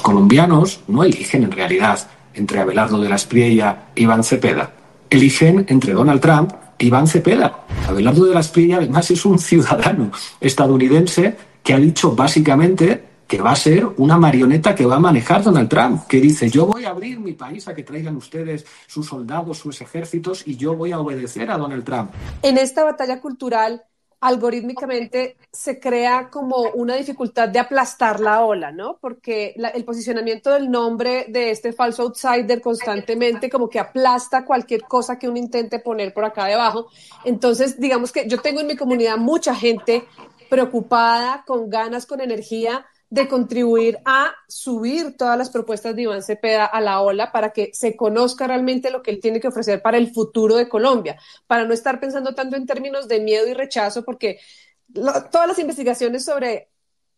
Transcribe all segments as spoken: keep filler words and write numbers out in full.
colombianos no eligen en realidad entre Abelardo de la Espriella e Iván Cepeda. Eligen entre Donald Trump e Iván Cepeda. Abelardo de la Espriella, además, es un ciudadano estadounidense que ha dicho básicamente que va a ser una marioneta que va a manejar Donald Trump, que dice: yo voy a abrir mi país a que traigan ustedes sus soldados, sus ejércitos, y yo voy a obedecer a Donald Trump. En esta batalla cultural, algorítmicamente se crea como una dificultad de aplastar la ola, ¿no? Porque la, el posicionamiento del nombre de este falso outsider constantemente como que aplasta cualquier cosa que uno intente poner por acá debajo. Entonces, digamos que yo tengo en mi comunidad mucha gente preocupada, con ganas, con energía de contribuir a subir todas las propuestas de Iván Cepeda a la ola para que se conozca realmente lo que él tiene que ofrecer para el futuro de Colombia, para no estar pensando tanto en términos de miedo y rechazo, porque lo, todas las investigaciones sobre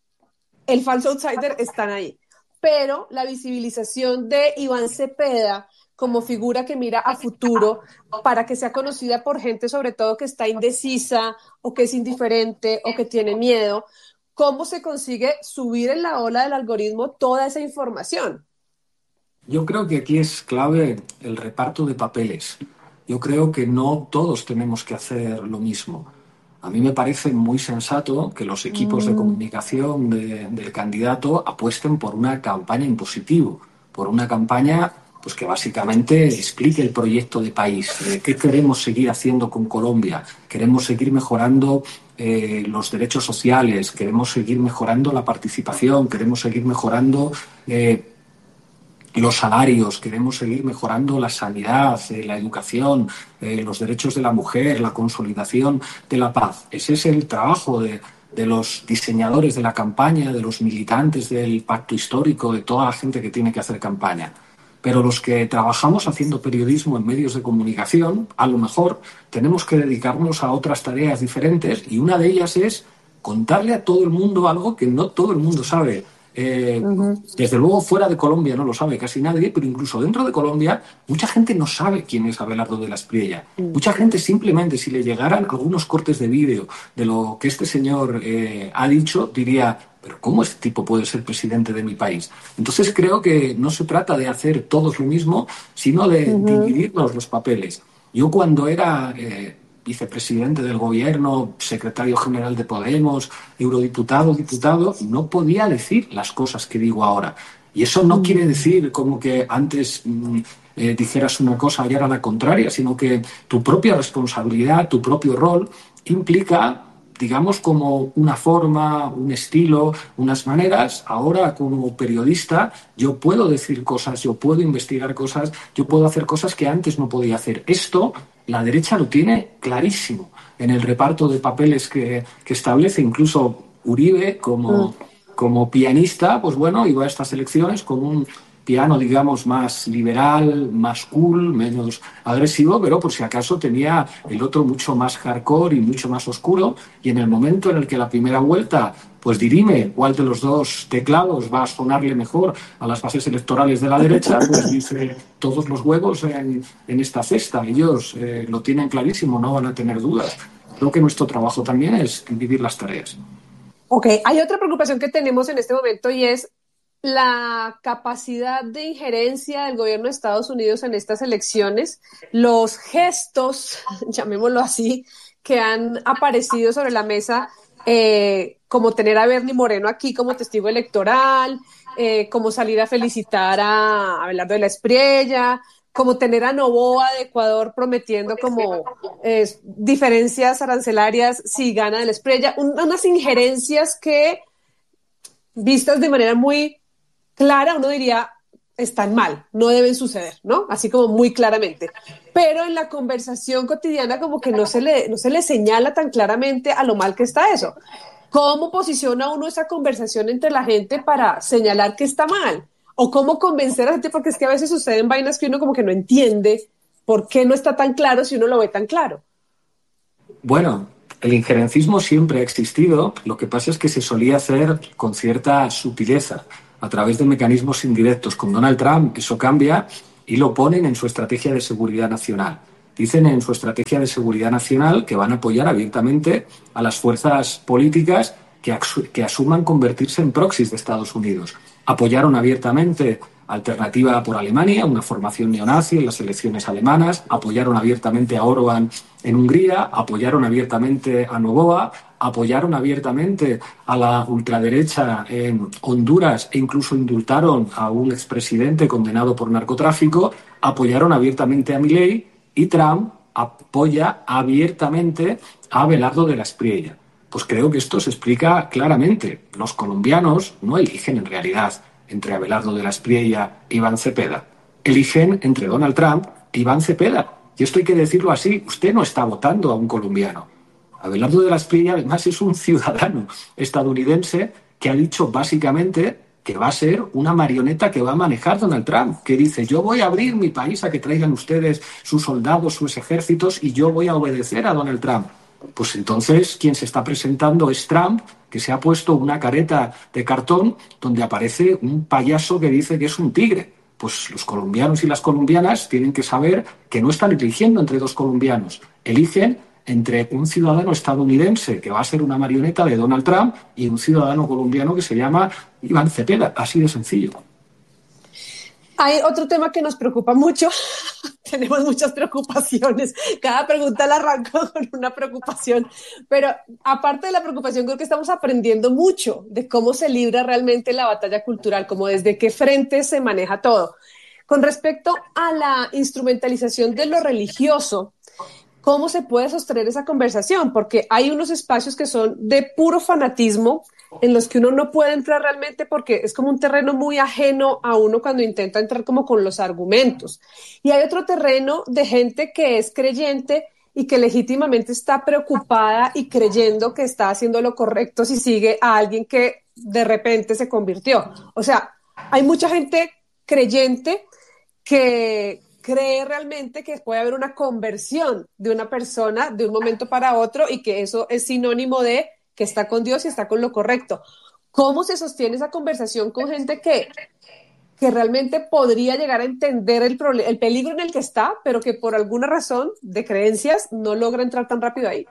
el falso outsider están ahí. Pero la visibilización de Iván Cepeda como figura que mira a futuro para que sea conocida por gente sobre todo que está indecisa o que es indiferente o que tiene miedo, ¿cómo se consigue subir en la ola del algoritmo toda esa información? Yo creo que aquí es clave el reparto de papeles. Yo creo que no todos tenemos que hacer lo mismo. A mí me parece muy sensato que los equipos de comunicación de, del candidato apuesten por una campaña en positivo, por una campaña pues que básicamente explique el proyecto de país. Eh, ¿Qué queremos seguir haciendo con Colombia? Queremos seguir mejorando eh, los derechos sociales, queremos seguir mejorando la participación, queremos seguir mejorando eh, los salarios, queremos seguir mejorando la sanidad, eh, la educación, eh, los derechos de la mujer, la consolidación de la paz. Ese es el trabajo de, de los diseñadores de la campaña, de los militantes del pacto histórico, de toda la gente que tiene que hacer campaña. Pero los que trabajamos haciendo periodismo en medios de comunicación, a lo mejor tenemos que dedicarnos a otras tareas diferentes, y una de ellas es contarle a todo el mundo algo que no todo el mundo sabe. Eh, uh-huh. Desde luego fuera de Colombia no lo sabe casi nadie, pero incluso dentro de Colombia mucha gente no sabe quién es Abelardo de la Espriella. Uh-huh. Mucha gente simplemente, si le llegaran algunos cortes de vídeo de lo que este señor eh, ha dicho, diría: pero ¿cómo este tipo puede ser presidente de mi país? Entonces creo que no se trata de hacer todos lo mismo, sino de uh-huh. dividirnos los papeles. Yo cuando era eh, vicepresidente del gobierno, secretario general de Podemos, eurodiputado, diputado, no podía decir las cosas que digo ahora. Y eso no quiere decir como que antes mmm, eh, dijeras una cosa y ahora la contraria, sino que tu propia responsabilidad, tu propio rol implica, digamos, como una forma, un estilo, unas maneras. Ahora, como periodista, yo puedo decir cosas, yo puedo investigar cosas, yo puedo hacer cosas que antes no podía hacer. Esto la derecha lo tiene clarísimo en el reparto de papeles que, que establece. Incluso Uribe, como, mm. como pianista, pues bueno, iba a estas elecciones con un piano, digamos, más liberal, más cool, menos agresivo, pero por si acaso tenía el otro mucho más hardcore y mucho más oscuro, y en el momento en el que la primera vuelta pues dirime cuál de los dos teclados va a sonarle mejor a las bases electorales de la derecha, pues dice todos los huevos en, en esta cesta. Ellos eh, lo tienen clarísimo, no van a tener dudas. Creo que nuestro trabajo también es dividir las tareas. Ok, hay otra preocupación que tenemos en este momento, y es la capacidad de injerencia del gobierno de Estados Unidos en estas elecciones, los gestos, llamémoslo así, que han aparecido sobre la mesa, eh, como tener a Bernie Moreno aquí como testigo electoral, eh, como salir a felicitar a Abelardo de la Espriella, como tener a Noboa de Ecuador prometiendo como eh, diferencias arancelarias si gana de la Espriella, un, unas injerencias que, vistas de manera muy clara, uno diría, están mal, no deben suceder, ¿no? Así como muy claramente. Pero en la conversación cotidiana como que no se le, no se le señala tan claramente a lo mal que está eso. ¿Cómo posiciona uno esa conversación entre la gente para señalar que está mal? ¿O cómo convencer a la gente? Porque es que a veces suceden vainas que uno como que no entiende por qué no está tan claro si uno lo ve tan claro. Bueno, el injerencismo siempre ha existido, lo que pasa es que se solía hacer con cierta sutileza, a través de mecanismos indirectos. Con Donald Trump eso cambia y lo ponen en su estrategia de seguridad nacional. Dicen en su estrategia de seguridad nacional que van a apoyar abiertamente a las fuerzas políticas que, que asuman convertirse en proxies de Estados Unidos. Apoyaron abiertamente Alternativa por Alemania, una formación neonazi en las elecciones alemanas, apoyaron abiertamente a Orbán en Hungría, apoyaron abiertamente a Noboa, apoyaron abiertamente a la ultraderecha en Honduras e incluso indultaron a un expresidente condenado por narcotráfico, apoyaron abiertamente a Milei y Trump apoya abiertamente a Abelardo de la Espriella. Pues creo que esto se explica claramente. Los colombianos no eligen en realidad entre Abelardo de la Espriella e Iván Cepeda. Eligen entre Donald Trump e Iván Cepeda. Y esto hay que decirlo así. Usted no está votando a un colombiano. Abelardo de la Espriella, además, es un ciudadano estadounidense que ha dicho básicamente que va a ser una marioneta que va a manejar Donald Trump, que dice, yo voy a abrir mi país a que traigan ustedes sus soldados, sus ejércitos, y yo voy a obedecer a Donald Trump. Pues entonces quien se está presentando es Trump, que se ha puesto una careta de cartón donde aparece un payaso que dice que es un tigre. Pues los colombianos y las colombianas tienen que saber que no están eligiendo entre dos colombianos, eligen entre un ciudadano estadounidense que va a ser una marioneta de Donald Trump y un ciudadano colombiano que se llama Iván Cepeda, así de sencillo. Hay otro tema que nos preocupa mucho. Tenemos muchas preocupaciones. Cada pregunta la arranco con una preocupación. Pero aparte de la preocupación, creo que estamos aprendiendo mucho de cómo se libra realmente la batalla cultural, como desde qué frente se maneja todo. Con respecto a la instrumentalización de lo religioso, ¿cómo se puede sostener esa conversación? Porque hay unos espacios que son de puro fanatismo, en los que uno no puede entrar realmente porque es como un terreno muy ajeno a uno cuando intenta entrar como con los argumentos. Y hay otro terreno de gente que es creyente y que legítimamente está preocupada y creyendo que está haciendo lo correcto si sigue a alguien que de repente se convirtió. O sea, hay mucha gente creyente que cree realmente que puede haber una conversión de una persona de un momento para otro y que eso es sinónimo de que está con Dios y está con lo correcto. ¿Cómo se sostiene esa conversación con gente que, que realmente podría llegar a entender el, el peligro en el que está, pero que por alguna razón de creencias no logra entrar tan rápido ahí?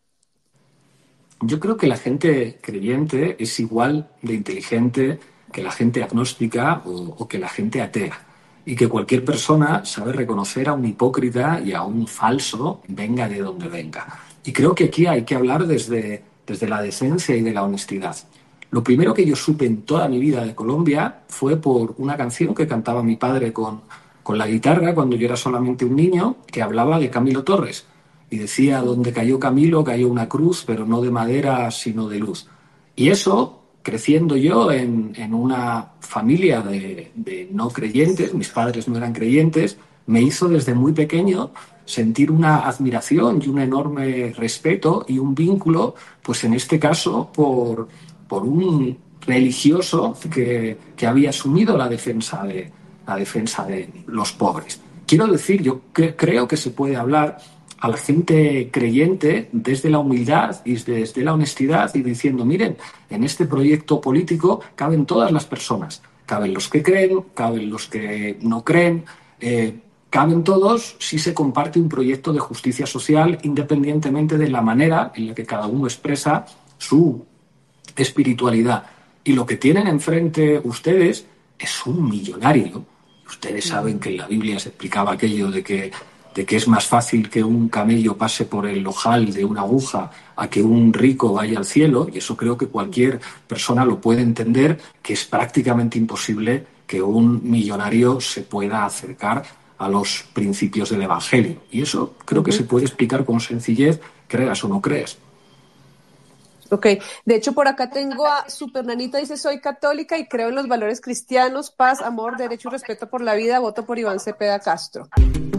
Yo creo que la gente creyente es igual de inteligente que la gente agnóstica o, o que la gente atea. Y que cualquier persona sabe reconocer a un hipócrita y a un falso, venga de donde venga. Y creo que aquí hay que hablar desde, desde la decencia y de la honestidad. Lo primero que yo supe en toda mi vida de Colombia fue por una canción que cantaba mi padre con, con la guitarra cuando yo era solamente un niño, que hablaba de Camilo Torres. Y decía, donde cayó Camilo cayó una cruz, pero no de madera, sino de luz. Y eso, creciendo yo en, en una familia de, de no creyentes, mis padres no eran creyentes, me hizo desde muy pequeño sentir una admiración y un enorme respeto y un vínculo, pues en este caso por, por un religioso que, que había asumido la defensa, de, la defensa de los pobres. Quiero decir, yo que, creo que se puede hablar a la gente creyente desde la humildad y desde la honestidad y diciendo, miren, en este proyecto político caben todas las personas, caben los que creen, caben los que no creen, eh, caben todos si se comparte un proyecto de justicia social independientemente de la manera en la que cada uno expresa su espiritualidad. Y lo que tienen enfrente ustedes es un millonario. Ustedes saben que en la Biblia se explicaba aquello de que de que es más fácil que un camello pase por el ojal de una aguja a que un rico vaya al cielo, y eso creo que cualquier persona lo puede entender, que es prácticamente imposible que un millonario se pueda acercar a los principios del Evangelio. Y eso creo que se puede explicar con sencillez, creas o no creas. Ok, de hecho por acá tengo a Supernanita, dice, soy católica y creo en los valores cristianos, paz, amor, derecho y respeto por la vida, voto por Iván Cepeda Castro.